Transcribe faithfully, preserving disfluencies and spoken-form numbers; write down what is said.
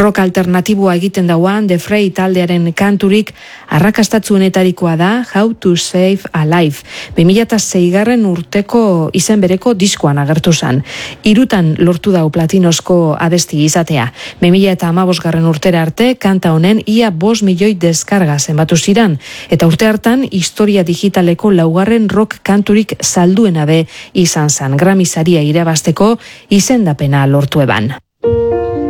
Rock alternatiboa egiten dauan The Fray taldearen kanturik arrakastatzuenetarikoa da How to Save a Life. bi mila seigarren urteko izen bereko diskoan agertu zen. Hirutan lortu dau platinosko abesti izatea. bi mila hamabosgarren urtera arte kanta honen ia bost milioi deskarga zenbatu ziran, eta urte hartan historia digitaleko laugarren rock kanturik salduena be izan zen. Grammy saria irabazteko izendapena lortu eban.